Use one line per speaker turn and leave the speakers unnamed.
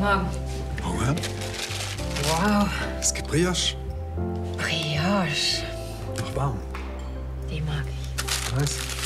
Morgen.
Hunger?
Wow.
Es gibt Brioche.
Brioche.
Noch warm.
Die mag ich.
Weiß.